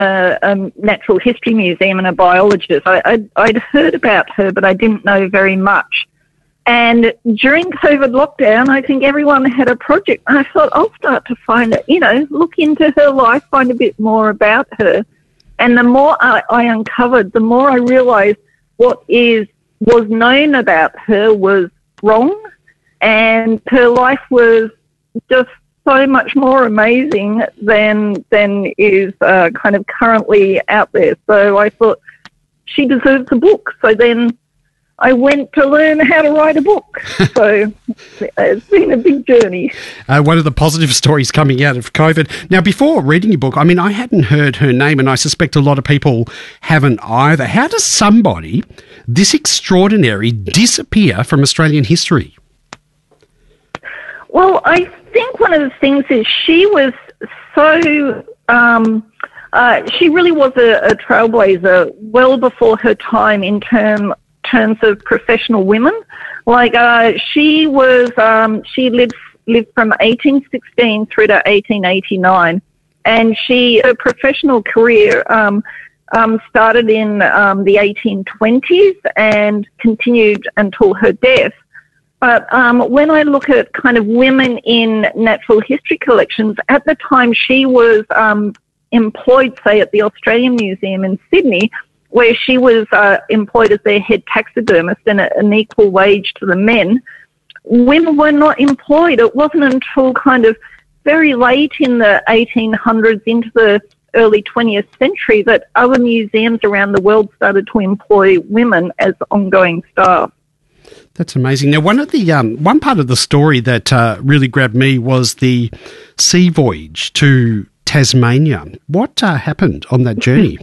a natural history museum and a biologist. I'd heard about her, but I didn't know very much. And during COVID lockdown, I think everyone had a project. And I thought, I'll start to find it, look into her life, find a bit more about her. And the more I uncovered, the more I realised what was known about her was wrong. And her life was just so much more amazing than is kind of currently out there. So I thought she deserves a book. So then I went to learn how to write a book. So it's been a big journey. One of the positive stories coming out of COVID. Now, before reading your book, I hadn't heard her name, and I suspect a lot of people haven't either. How does somebody this extraordinary disappear from Australian history? Well, I think one of the things is she was so... she really was a trailblazer well before her time in terms of professional women. She lived from 1816 through to 1889, and her professional career started in the 1820s and continued until her death. But when I look at kind of women in natural history collections, at the time she was employed, say, at the Australian Museum in Sydney, where she was employed as their head taxidermist and an equal wage to the men. Women were not employed. It wasn't until kind of very late in the 1800s into the early 20th century that other museums around the world started to employ women as ongoing staff. That's amazing. Now, one part of the story that really grabbed me was the sea voyage to Tasmania. What happened on that journey?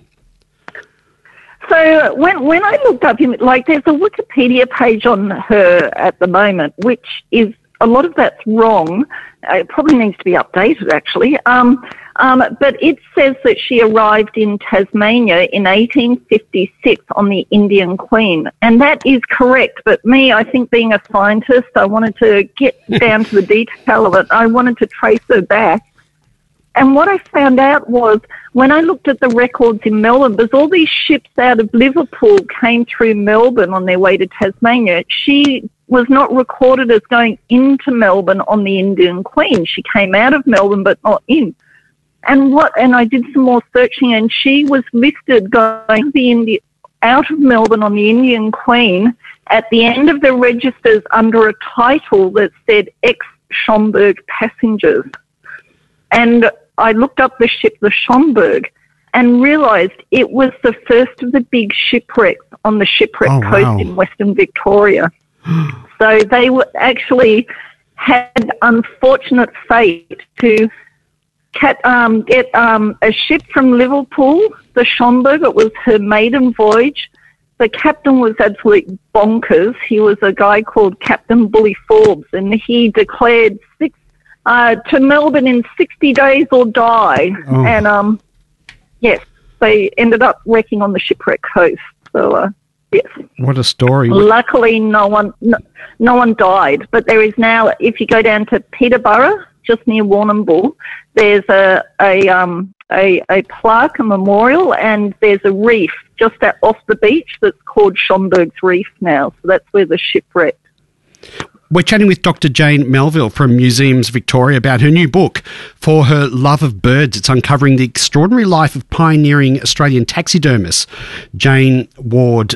So when I looked up him, there's a Wikipedia page on her at the moment, which is a lot of that's wrong. It probably needs to be updated, actually. But it says that she arrived in Tasmania in 1856 on the Indian Queen, and that is correct. But I think being a scientist, I wanted to get down to the detail of it. I wanted to trace her back. And what I found out was when I looked at the records in Melbourne, because all these ships out of Liverpool came through Melbourne on their way to Tasmania, she was not recorded as going into Melbourne on the Indian Queen. She came out of Melbourne but not in. And I did some more searching, and she was listed going out of Melbourne on the Indian Queen at the end of the registers under a title that said ex-Schomburg passengers. And I looked up the ship, the Schomburg, and realised it was the first of the big shipwrecks on the shipwreck coast in Western Victoria. So they had unfortunate fate to get a ship from Liverpool, the Schomburg. It was her maiden voyage. The captain was absolutely bonkers. He was a guy called Captain Bully Forbes, and he declared to Melbourne in 60 days or die. Oh. And, yes, they ended up wrecking on the shipwreck coast. So, yes. What a story. Luckily, no one died. But there is now, if you go down to Peterborough, just near Warrnambool, there's a plaque, a memorial, and there's a reef just off the beach that's called Schomburg's Reef now. So that's where the ship wrecked. We're chatting with Dr. Jane Melville from Museums Victoria about her new book, For Her Love of Birds. It's uncovering the extraordinary life of pioneering Australian taxidermist Jane Ward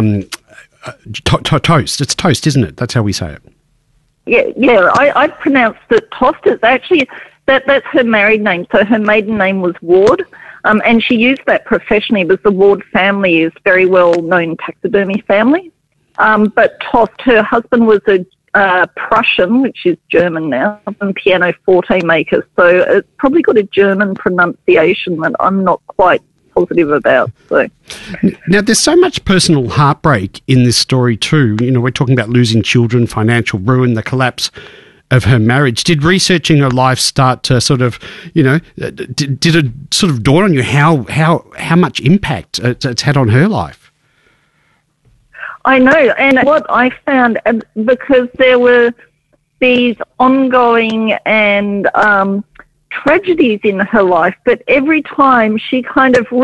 Tost. It's Tost, isn't it? That's how we say it. Yeah. I pronounced it Tost. It's actually that's her married name. So her maiden name was Ward, and she used that professionally because the Ward family is a very well-known taxidermy family. But Tost, her husband was a Prussian, which is German now, and pianoforte maker. So it's probably got a German pronunciation that I'm not quite positive about. So now, there's so much personal heartbreak in this story too. We're talking about losing children, financial ruin, the collapse of her marriage. Did researching her life start to sort of, did it sort of dawn on you how much impact it's had on her life? I know, and what I found, because there were these ongoing and tragedies in her life, but every time she kind of